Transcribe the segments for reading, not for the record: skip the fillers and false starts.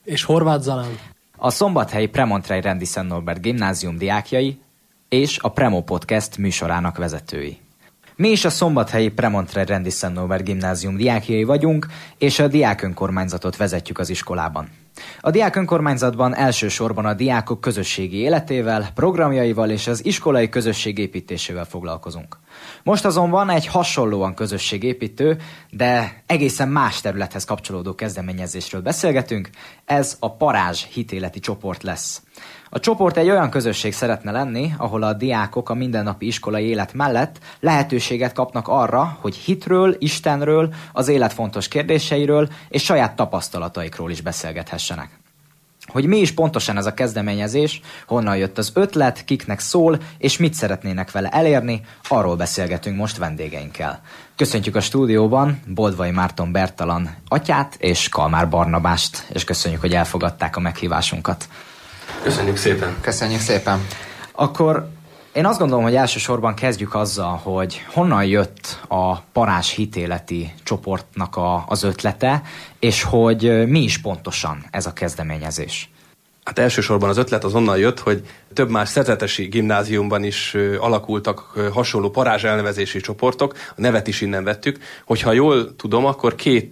és Horváth Zalán, a szombathelyi Premontrei Rendi Szent Norbert Gimnázium diákjai és a Premo Podcast műsorának vezetői. Mi is a szombathelyi Premontrei Rendi Szent Norbert Gimnázium diákjai vagyunk, és a diákönkormányzatot vezetjük az iskolában. A diákönkormányzatban elsősorban a diákok közösségi életével, programjaival és az iskolai közösség építésével foglalkozunk. Most azonban egy hasonlóan közösségépítő, de egészen más területhez kapcsolódó kezdeményezésről beszélgetünk, ez a Parázs hitéleti csoport lesz. A csoport egy olyan közösség szeretne lenni, ahol a diákok a mindennapi iskolai élet mellett lehetőséget kapnak arra, hogy hitről, Istenről, az élet fontos kérdéseiről és saját tapasztalataikról is beszélgethessenek. Hogy mi is pontosan ez a kezdeményezés, honnan jött az ötlet, kiknek szól, és mit szeretnének vele elérni, arról beszélgetünk most vendégeinkkel. Köszöntjük a stúdióban Boldvai Márton Bertalan atyát és Kalmár Barnabást, és köszönjük, hogy elfogadták a meghívásunkat. Köszönjük szépen. Köszönjük szépen. Akkor én azt gondolom, hogy elsősorban kezdjük azzal, hogy honnan jött a Parázs hitéleti csoportnak az ötlete, és hogy mi is pontosan ez a kezdeményezés. Hát elsősorban az ötlet az onnan jött, hogy több más szerzetesi gimnáziumban is alakultak hasonló parázs elnevezési csoportok, a nevet is innen vettük. Hogyha jól tudom, akkor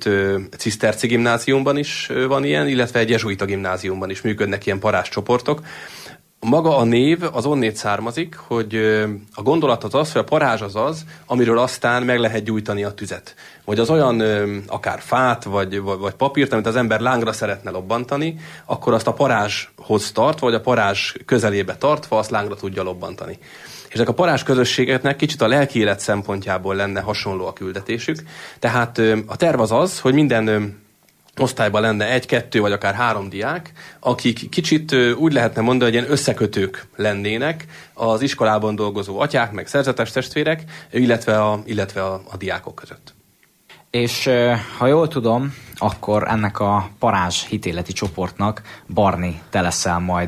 2 ciszterci gimnáziumban is van ilyen, illetve egy jezsuita gimnáziumban is működnek ilyen parázs csoportok. Maga a név az onnét származik, hogy a gondolat az, hogy a parázs az, amiről aztán meg lehet gyújtani a tüzet. Vagy az olyan akár fát, vagy papírt, amit az ember lángra szeretne lobbantani, akkor azt a parázshoz tartva, vagy a parázs közelébe tartva, azt lángra tudja lobbantani. És ezek a parázs közösségeknek kicsit a lelki élet szempontjából lenne hasonló a küldetésük. Tehát a terv az, hogy minden osztályban lenne 1, 2 vagy akár 3 diák, akik kicsit úgy lehetne mondani, hogy ilyen összekötők lennének az iskolában dolgozó atyák, meg szerzetes testvérek, illetve a diákok között. És ha jól tudom, akkor ennek a Parázs hitéleti csoportnak, Barni, te leszel majd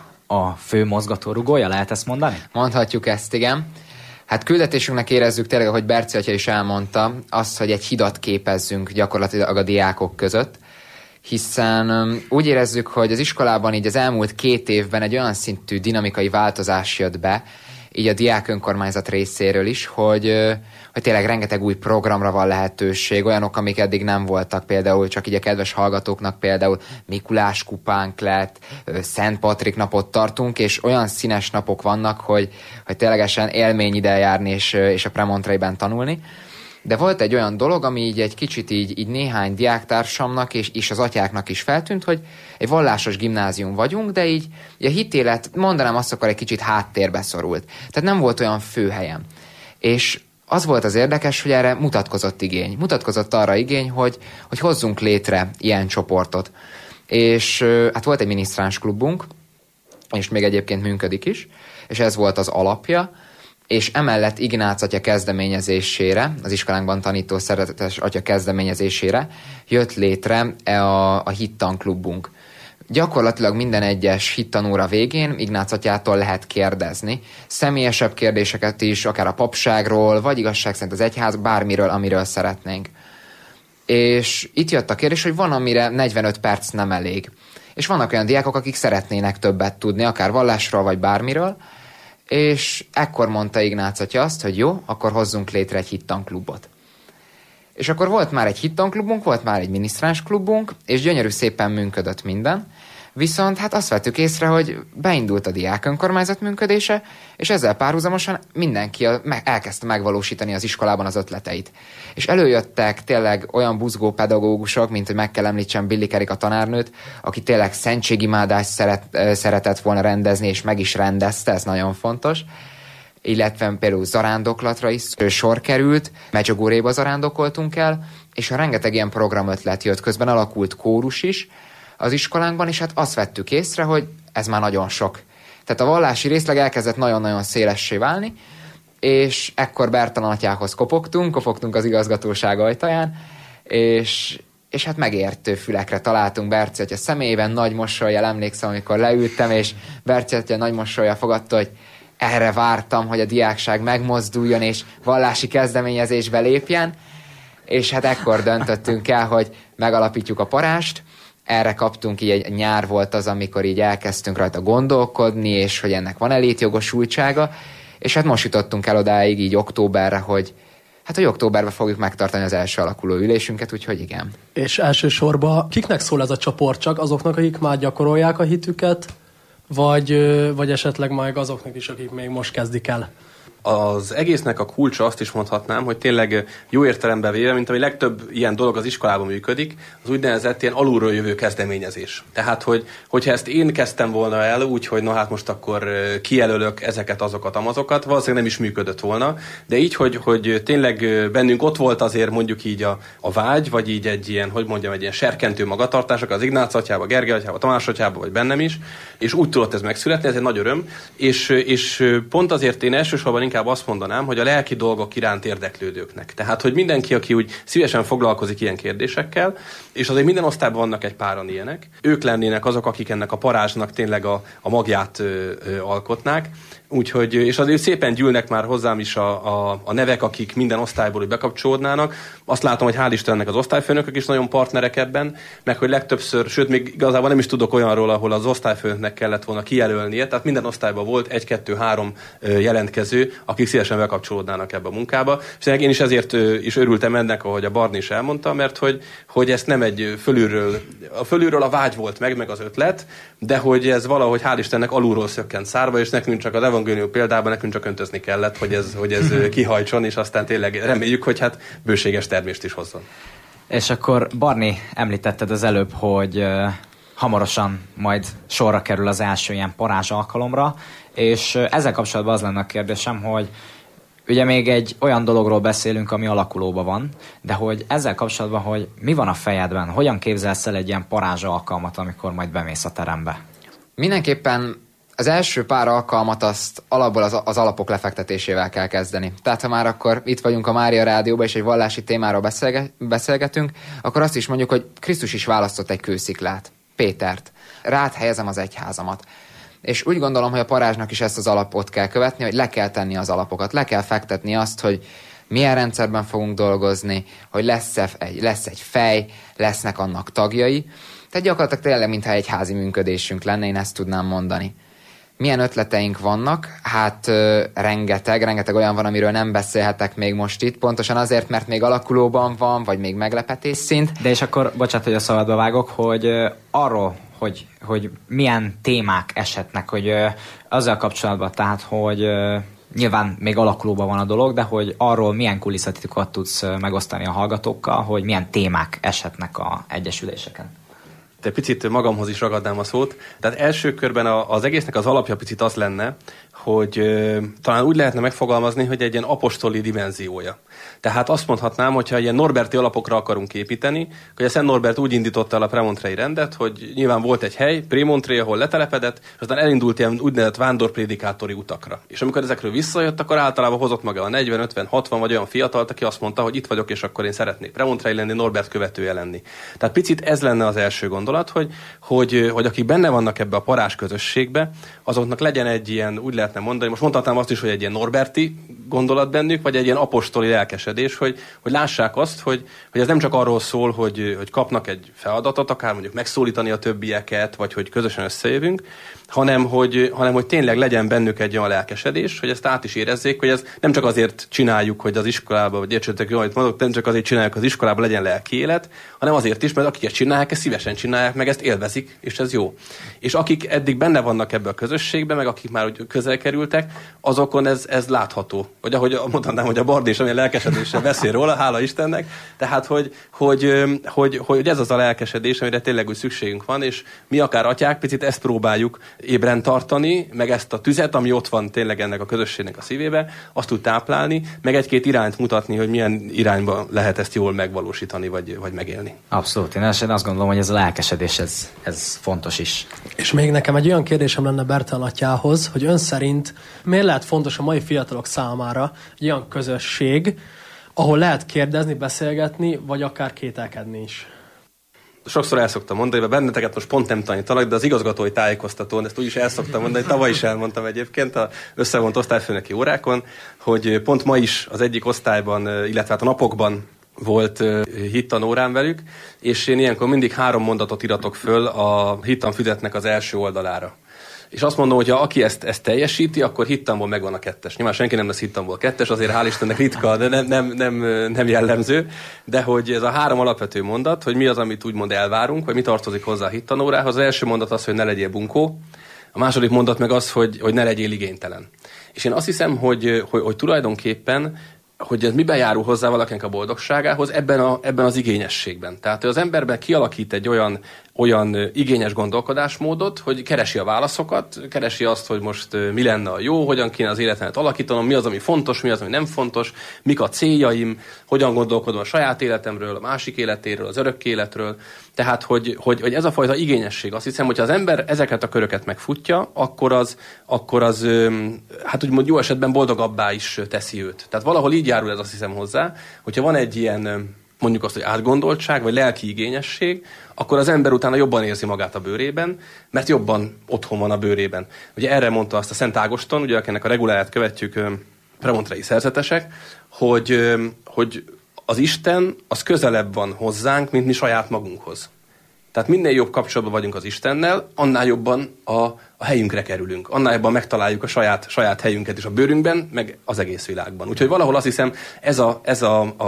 a fő mozgatórugója, lehet ezt mondani? Mondhatjuk ezt, igen. Hát küldetésünknek érezzük tényleg, ahogy Berci atya is elmondta, azt, hogy egy hidat képezzünk gyakorlatilag a diákok között, hiszen úgy érezzük, hogy az iskolában így az elmúlt 2 évben egy olyan szintű dinamikai változás jött be, így a diák önkormányzat részéről is, hogy tényleg rengeteg új programra van lehetőség, olyanok, amik eddig nem voltak, például csak így a kedves hallgatóknak például Mikulás kupánk lett, Szent Patrik napot tartunk, és olyan színes napok vannak, hogy ténylegesen élmény ide járni és a Premontreiben tanulni. De volt egy olyan dolog, ami így egy kicsit így néhány diáktársamnak és az atyáknak is feltűnt, hogy egy vallásos gimnázium vagyunk, de így a hitélet, mondanám azt, akkor egy kicsit háttérbe szorult. Tehát nem volt olyan főhelyem. És az volt az érdekes, hogy erre mutatkozott igény. Mutatkozott arra igény, hogy hozzunk létre ilyen csoportot. És hát volt egy minisztráns klubunk, és még egyébként működik is, és ez volt az alapja, és emellett Ignác atya kezdeményezésére, az iskolánkban tanító szeretetes atya kezdeményezésére jött létre a hittanklubunk. Gyakorlatilag minden egyes hittanóra végén Ignác atyától lehet kérdezni. Személyesebb kérdéseket is, akár a papságról, vagy igazság szerint az egyház, bármiről, amiről szeretnénk. És itt jött a kérdés, hogy van, amire 45 perc nem elég. És vannak olyan diákok, akik szeretnének többet tudni, akár vallásról, vagy bármiről, és ekkor mondta Ignác atya azt, hogy jó, akkor hozzunk létre egy hittanklubot. És akkor volt már egy hittanklubunk, volt már egy minisztráns klubunk, és gyönyörű szépen működött minden, viszont hát azt vettük észre, hogy beindult a diák önkormányzat működése, és ezzel párhuzamosan mindenki elkezdte megvalósítani az iskolában az ötleteit. És előjöttek tényleg olyan buzgó pedagógusok, mint hogy meg kell említsem Billik Erika tanárnőt, aki tényleg szentségimádást szeretett volna rendezni, és meg is rendezte, ez nagyon fontos. Illetve például zarándoklatra is sor került, Medjugorjéba zarándokoltunk el, és a rengeteg ilyen programötlet jött, közben alakult kórus is az iskolánkban, és hát azt vettük észre, hogy ez már nagyon sok. Tehát a vallási részleg elkezdett nagyon-nagyon szélessé válni, és ekkor Bertalan atyához kopogtunk az igazgatóság ajtaján, és hát megértő fülekre találtunk Berci atya személyében, nagy mosollyal emlékszem, amikor leültem, és Berci atya nagy mosollyal fogadta, hogy erre vártam, hogy a diákság megmozduljon, és vallási kezdeményezésbe lépjen, és hát ekkor döntöttünk el, hogy megalapítjuk a Parást, Erre kaptunk, így egy nyár volt az, amikor így elkezdtünk rajta gondolkodni, és hogy ennek van-e létjogosultsága, és hát most jutottunk el odáig így októberre, hogy októberben fogjuk megtartani az első alakuló ülésünket, úgyhogy igen. És elsősorban kiknek szól ez a csoport? Csak azoknak, akik már gyakorolják a hitüket, vagy esetleg majd azoknak is, akik még most kezdik el? Az egésznek a kulcsa, azt is mondhatnám, hogy tényleg jó értelemben véve, mint ami legtöbb ilyen dolog az iskolában működik, az úgynevezett ilyen alulról jövő kezdeményezés. Tehát, hogyha ezt én kezdtem volna el úgy, hogy most akkor kijelölök ezeket, azokat, amazokat, valószínűleg nem is működött volna, de így, hogy tényleg bennünk ott volt azért mondjuk így a vágy, vagy így egy ilyen, egy ilyen serkentő magatartások az Ignác atyába, Gergely atyába, Tamás atyába, vagy bennem is, és úgy tudott ez megszületni, ez egy nagy öröm, és pont azért én elsősorban inkább azt mondanám, hogy a lelki dolgok iránt érdeklődőknek. Tehát, hogy mindenki, aki úgy szívesen foglalkozik ilyen kérdésekkel, és azért minden osztályban vannak egy páran ilyenek, ők lennének azok, akik ennek a parázsnak tényleg a magját alkotnák. Úgyhogy, és azért szépen gyűlnek már hozzám is a nevek, akik minden osztályból úgy bekapcsolódnának. Azt látom, hogy hál' Istennek az osztályfőnökök is nagyon partnerek ebben, meg hogy legtöbbször, sőt, még igazából nem is tudok olyanról, ahol az osztályfőnöknek kellett volna kijelölnie, tehát minden osztályban volt 1, 2, 3 jelentkező, akik szívesen bekapcsolódnának ebbe a munkába. És én is ezért is örültem ennek, ahogy a Barni is elmondta, mert hogy ezt nem egy fölülről a vágy volt meg az ötlet, de hogy ez valahogy hál' Istennek alulról szökkent szárba, és nekünk csak az evangélium példában nekünk csak öntözni kellett, hogy ez kihajtson, és aztán tényleg reméljük, hogy hát bőséges termést is hozzon. És akkor Barni, említetted az előbb, hogy hamarosan majd sorra kerül az első ilyen parázs alkalomra, és ezzel kapcsolatban az lenne a kérdésem, hogy ugye még egy olyan dologról beszélünk, ami alakulóban van, de hogy ezzel kapcsolatban, hogy mi van a fejedben, hogyan képzelsz el egy ilyen parázs alkalmat, amikor majd bemész a terembe? Mindenképpen az első pár alkalmat azt alapból az alapok lefektetésével kell kezdeni. Tehát ha már akkor itt vagyunk a Mária Rádióban, és egy vallási témáról beszélgetünk, akkor azt is mondjuk, hogy Krisztus is választott egy kősziklát, Pétert. Rád helyezem az egyházamat. És úgy gondolom, hogy a parázsnak is ezt az alapot kell követni, hogy le kell tenni az alapokat, le kell fektetni azt, hogy milyen rendszerben fogunk dolgozni, hogy lesz egy fej, lesznek annak tagjai. Tehát gyakorlatilag tényleg, mintha egy házi működésünk lenne, én ezt tudnám mondani. Milyen ötleteink vannak? Hát rengeteg olyan van, amiről nem beszélhetek még most itt, pontosan azért, mert még alakulóban van, vagy még meglepetés szint. De és akkor, bocsánat, hogy a szabadba vágok, hogy arról, hogy milyen témák eshetnek, hogy azzal kapcsolatban, tehát, hogy nyilván még alakulóban van a dolog, de hogy arról milyen kulisszatitkokat tudsz megosztani a hallgatókkal, hogy milyen témák eshetnek a egyesüléseken. Egy picit magamhoz is ragadnám a szót. Tehát első körben az egésznek az alapja picit az lenne, hogy talán úgy lehetne megfogalmazni, hogy egy ilyen apostoli dimenziója. Tehát azt mondhatnám, hogyha ilyen norberti alapokra akarunk építeni, hogy a Szent Norbert úgy indította el a premontrei rendet, hogy nyilván volt egy hely, Prémontré, ahol letelepedett, és aztán elindult ilyen úgynevezett vándorprédikátori utakra. És amikor ezekről visszajött, akkor általában hozott maga a 40, 50, 60 vagy olyan fiatalt, aki azt mondta, hogy itt vagyok, és akkor én szeretnék premontrei lenni, Norbert követője lenni. Tehát picit ez lenne az első gondolat, hogy akik benne vannak ebbe a parázs közösségbe, azoknak legyen egy ilyen, úgy lehetne mondani, most mondhatnám azt is, hogy egy ilyen norberti gondolat bennük, vagy egy ilyen apostoli lelkesedés, hogy lássák azt, hogy ez nem csak arról szól, hogy kapnak egy feladatot, akár mondjuk megszólítani a többieket, vagy hogy közösen összejövünk, hanem hogy tényleg legyen bennük egy olyan lelkesedés, hogy ezt át is érezzék, hogy ez nem csak azért csináljuk, hogy az iskolában, vagy értsétek jól, amit mondok, nem csak azért csináljuk, hogy az iskolában legyen lelki élet, hanem azért is, mert akik ezt csinálják, ezt szívesen csinálják, meg ezt élvezik, és ez jó. És akik eddig benne vannak ebbe a közösségbe, meg akik már közel kerültek, azokon ez látható. Vagy ahogy mondhatnám, hogy a Bardi is amilyen lelkesedéssel beszél róla, hála Istennek, tehát hogy ez az a lelkesedés, amire tényleg úgy szükségünk van, és mi akár atyák picit ezt próbáljuk ébren tartani, meg ezt a tüzet, ami ott van tényleg ennek a közösségnek a szívébe, azt tud táplálni, meg egy-két irányt mutatni, hogy milyen irányba lehet ezt jól megvalósítani, vagy megélni. Abszolút. Én azt gondolom, hogy ez a lelkesedés, ez fontos is. És még nekem egy olyan kérdésem lenne Bertalan atyához, hogy ön szerint miért lehet fontos a mai fiatalok számára egy olyan közösség, ahol lehet kérdezni, beszélgetni, vagy akár kételkedni is? Sokszor el szoktam mondani, hogy benneteket most pont nem tanítalak, de az igazgatói tájékoztatón ezt úgyis el szoktam mondani, tavaly is elmondtam egyébként a összevont osztályfőnöki órákon, hogy pont ma is az egyik osztályban, illetve hát a napokban volt hittanórám velük, és én ilyenkor mindig 3 mondatot iratok föl a hittanfüzetnek az első oldalára. És azt mondom, hogy ha aki ezt teljesíti, akkor hittamból megvan a 2-es. Nyilván senki nem lesz hittamból 2-es, azért hál' Istennek ritka, de nem jellemző. De hogy ez a 3 alapvető mondat, hogy mi az, amit úgymond elvárunk, vagy mi tartozik hozzá a hittanórához. Az első mondat az, hogy ne legyél bunkó. A második mondat meg az, hogy ne legyél igénytelen. És én azt hiszem, hogy tulajdonképpen hogy ez miben járul hozzá valakinek a boldogságához ebben az igényességben. Tehát az emberben kialakít egy olyan igényes gondolkodásmódot, hogy keresi a válaszokat, keresi azt, hogy most mi lenne a jó, hogyan kéne az életemet alakítanom, mi az, ami fontos, mi az, ami nem fontos, mik a céljaim, hogyan gondolkodom a saját életemről, a másik életéről, az örök életről. Tehát, hogy ez a fajta igényesség, azt hiszem, hogyha az ember ezeket a köröket megfutja, akkor az hát úgymond jó esetben boldogabbá is teszi őt. Tehát valahol így járul ez, azt hiszem, hozzá, hogyha van egy ilyen, mondjuk azt, hogy átgondoltság, vagy lelki igényesség, akkor az ember utána jobban érzi magát a bőrében, mert jobban otthon van a bőrében. Ugye erre mondta azt a Szent Ágoston, ugye akinek a reguláját követjük premontrei szerzetesek, hogy az Isten az közelebb van hozzánk, mint mi saját magunkhoz. Tehát minél jobb kapcsolatban vagyunk az Istennel, annál jobban a helyünkre kerülünk. Annál jobban megtaláljuk a saját helyünket is a bőrünkben, meg az egész világban. Úgyhogy valahol azt hiszem, ez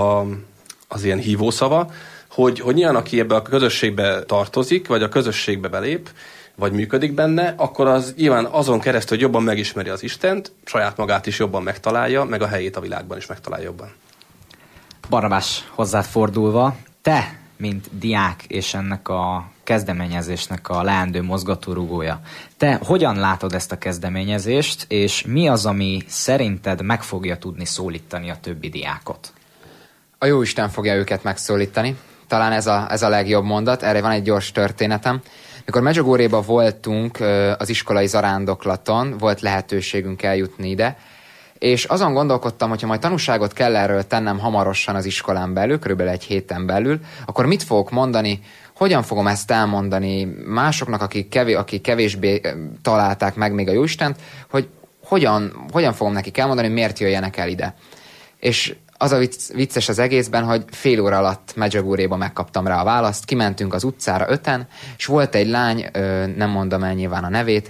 az ilyen hívószava, hogy nyilván aki ebbe a közösségbe tartozik, vagy a közösségbe belép, vagy működik benne, akkor az nyilván azon keresztül, hogy jobban megismeri az Istent, saját magát is jobban megtalálja, meg a helyét a világban is megtalálja jobban. Barnabás, hozzád fordulva, te, mint diák és ennek a kezdeményezésnek a leendő mozgatórugója, te hogyan látod ezt a kezdeményezést, és mi az, ami szerinted meg fogja tudni szólítani a többi diákot? A Jóisten fogja őket megszólítani. Talán ez a legjobb mondat. Erre van egy gyors történetem. Mikor Medjugorjéban voltunk az iskolai zarándoklaton, volt lehetőségünk eljutni ide, és azon gondolkodtam, hogyha majd tanúságot kell erről tennem hamarosan az iskolán belül, körülbelül egy héten belül, akkor mit fogok mondani, hogyan fogom ezt elmondani másoknak, akik kevésbé találták meg még a Jóistent, hogy hogyan fogom nekik elmondani, miért jöjjenek el ide. És az a vicces az egészben, hogy fél óra alatt Medjugorjéban megkaptam rá a választ, kimentünk az utcára 5-en, és volt egy lány, nem mondom el nyilván a nevét,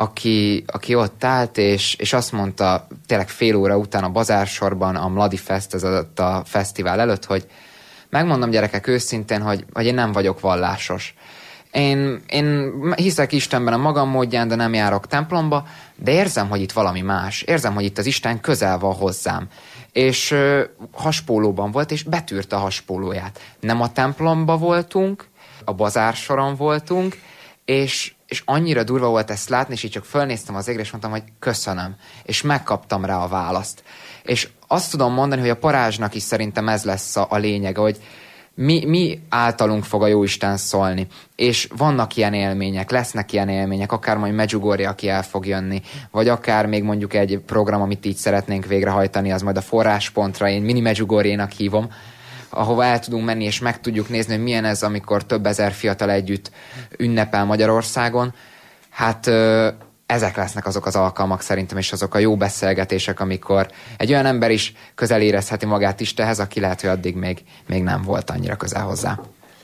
aki ott állt, és azt mondta tényleg fél óra után a bazársorban, a Mladi Fest, ez a fesztivál előtt, hogy megmondom gyerekek őszintén, hogy én nem vagyok vallásos. Én hiszek Istenben a magam módján, de nem járok templomba, de érzem, hogy itt valami más. Érzem, hogy itt az Isten közel van hozzám. És haspólóban volt, és betűrte a haspólóját. Nem a templomba voltunk, a bazársoron voltunk, és annyira durva volt ezt látni, és így csak fölnéztem az égre, és mondtam, hogy köszönöm. És megkaptam rá a választ. És azt tudom mondani, hogy a parázsnak is szerintem ez lesz a lényege, hogy mi általunk fog a Jóisten szólni. És vannak ilyen élmények, lesznek ilyen élmények, akár majd Medjugorje, aki el fog jönni, vagy akár még mondjuk egy program, amit így szeretnénk végrehajtani, az majd a forráspontra, én mini Medjugorjénak hívom, ahova el tudunk menni, és meg tudjuk nézni, hogy milyen ez, amikor több ezer fiatal együtt ünnepel Magyarországon. Hát ezek lesznek azok az alkalmak szerintem, és azok a jó beszélgetések, amikor egy olyan ember is közel érezheti magát Istenhez, aki lehet, hogy addig még nem volt annyira közel hozzá.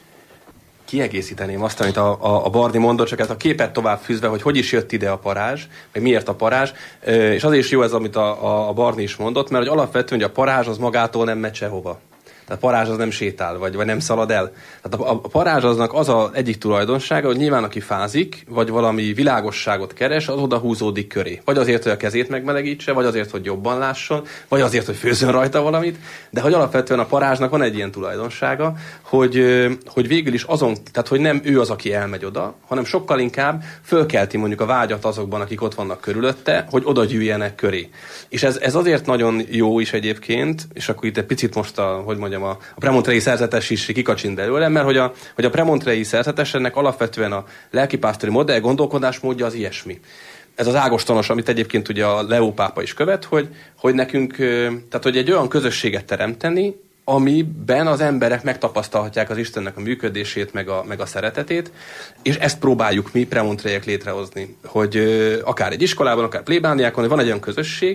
Kiegészíteném azt, amit a Barni mondott, csak ezt a képet tovább fűzve, hogy is jött ide a parázs, meg miért a parázs, és azért is jó ez, amit a Barni is mondott, mert hogy alapvetően hogy a parázs az magától nem megy sehova. Tehát a parázs az nem sétál, vagy nem szalad el. Tehát a parázsaznak az az egyik tulajdonsága, hogy nyilván aki fázik, vagy valami világosságot keres, az oda húzódik köré. Vagy azért, hogy a kezét megmelegítse, vagy azért, hogy jobban lásson, vagy azért, hogy főzzön rajta valamit. De hogy alapvetően a parázsnak van egy ilyen tulajdonsága, hogy végül is tehát hogy nem ő az, aki elmegy oda, hanem sokkal inkább fölkelti mondjuk a vágyat azokban, akik ott vannak körülötte, hogy oda gyűjjenek köré. És ez azért nagyon jó is egyébként, és akkor itt egy picit most a premontrei szerzetes is kikacsint belőle, mert hogy a premontrei szerzetesnek alapvetően a lelkipásztori modell gondolkodásmódja az ilyesmi. Ez az ágostonos, amit egyébként ugye a Leó pápa is követ, hogy nekünk, tehát hogy egy olyan közösséget teremteni, amiben az emberek megtapasztalhatják az Istennek a működését, meg a szeretetét, és ezt próbáljuk mi premontreiek létrehozni, hogy akár egy iskolában, akár plébániákon, hogy van egy olyan közösség,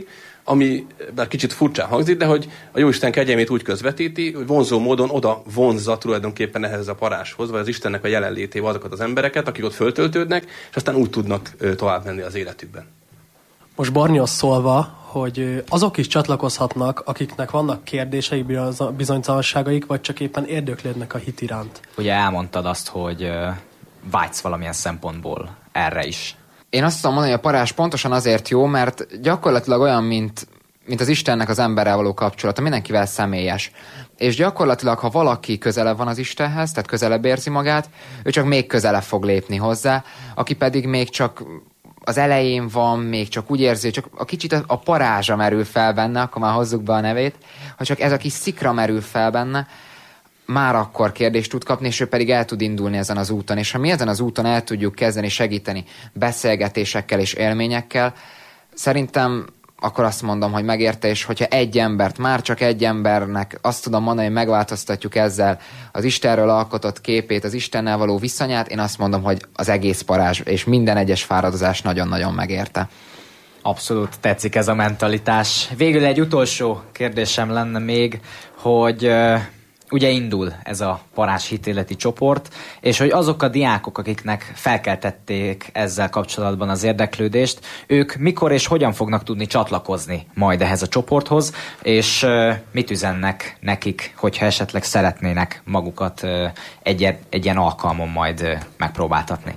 ami kicsit furcsán hangzik, de hogy a Jóisten kegyelmét úgy közvetíti, hogy vonzó módon oda vonzza tulajdonképpen ehhez a parázshoz, vagy az Istennek a jelenlétével azokat az embereket, akik ott föltöltődnek, és aztán úgy tudnak tovább menni az életükben. Most Barnihoz szólva, hogy azok is csatlakozhatnak, akiknek vannak kérdéseik, bizonytalanságaik, vagy csak éppen érdeklődnek a hit iránt. Ugye elmondtad azt, hogy vágysz valamilyen szempontból erre is. Én azt tudom mondani, hogy a parázs pontosan azért jó, mert gyakorlatilag olyan, mint az Istennek az emberrel való kapcsolata, mindenkivel személyes. És gyakorlatilag, ha valaki közelebb van az Istenhez, tehát közelebb érzi magát, ő csak még közelebb fog lépni hozzá, aki pedig még csak az elején van, még csak úgy érzi, csak a kicsit a parázsa merül fel benne, akkor már hozzuk be a nevét, ha csak ez a kis szikra merül fel benne, már akkor kérdést tud kapni, és ő pedig el tud indulni ezen az úton. És ha mi ezen az úton el tudjuk kezdeni segíteni beszélgetésekkel és élményekkel, szerintem akkor azt mondom, hogy megérte, és hogyha egy embert, már csak egy embernek azt tudom mondani, hogy megváltoztatjuk ezzel az Istenről alkotott képét, az Istennel való viszonyát, én azt mondom, hogy az egész parázs és minden egyes fáradozás nagyon-nagyon megérte. Abszolút tetszik ez a mentalitás. Végül egy utolsó kérdésem lenne még, hogy ugye indul ez a parázs hitéleti csoport, és hogy azok a diákok, akiknek felkeltették ezzel kapcsolatban az érdeklődést, ők mikor és hogyan fognak tudni csatlakozni majd ehhez a csoporthoz, és mit üzennek nekik, hogyha esetleg szeretnének magukat egy ilyen alkalmon majd megpróbáltatni?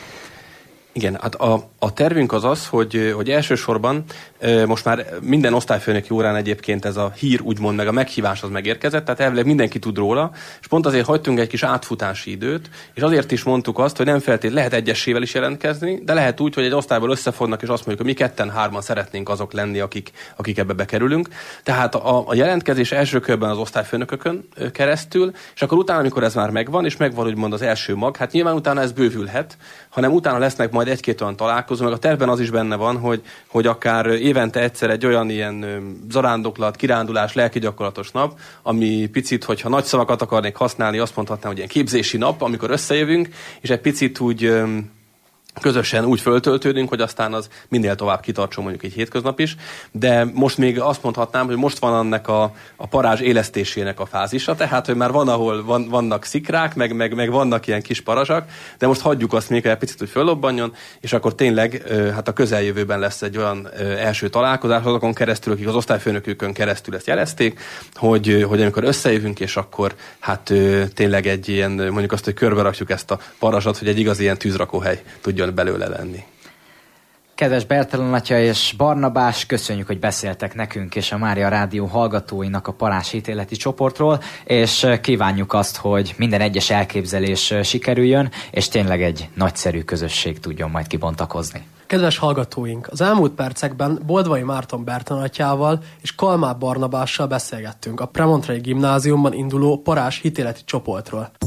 Igen, hát a tervünk az, hogy elsősorban most már minden osztályfőnöki órán egyébként ez a hír úgymond, meg a meghívás az megérkezett, tehát elvileg mindenki tud róla, és pont azért hagytunk egy kis átfutási időt, és azért is mondtuk azt, hogy nem feltétlenül lehet egyesével is jelentkezni, de lehet úgy, hogy egy osztályból összefognak, és azt mondjuk, hogy mi 2-3 szeretnénk azok lenni, akik ebbe bekerülünk. Tehát a jelentkezés első körben az osztályfőnökökön keresztül, és akkor utána, amikor ez már megvan, és megvan úgymond az első mag, hát nyilván utána ez bővülhet, hanem utána lesznek majd egy-két olyan találkozó, meg a tervben az is benne van, hogy akár évente egyszer egy olyan ilyen zarándoklat, kirándulás, lelkigyakorlatos nap, ami picit, hogyha nagy szavakat akarnék használni, azt mondhatnám, hogy ilyen képzési nap, amikor összejövünk, és egy picit úgy közösen úgy föltöltődünk, hogy aztán az minél tovább kitartson mondjuk egy hétköznap is, de most még azt mondhatnám, hogy most van annak a parázs élesztésének a fázisa, tehát, hogy már van, ahol vannak szikrák, meg vannak ilyen kis parazsak, de most hagyjuk azt még egy picit, hogy föllobbanjon, és akkor tényleg hát a közeljövőben lesz egy olyan első találkozás azokon keresztül, akik az osztályfőnökükön keresztül ezt jelezték, hogy amikor összejövünk, és akkor hát tényleg egy ilyen, mondjuk azt, hogy körbe rakjuk ezt a parazsat, hogy egy igazi ilyen tűzrakóhely tudjon belőle lenni. Kedves Bertalan atya és Barnabás, köszönjük, hogy beszéltek nekünk és a Mária Rádió hallgatóinak a parázs hitéleti csoportról, és kívánjuk azt, hogy minden egyes elképzelés sikerüljön, és tényleg egy nagyszerű közösség tudjon majd kibontakozni. Kedves hallgatóink, az elmúlt percekben Boldvai Márton Bertalan atyával és Kalmár Barnabással beszélgettünk a Premontrai Gimnáziumban induló parázs hitéleti csoportról.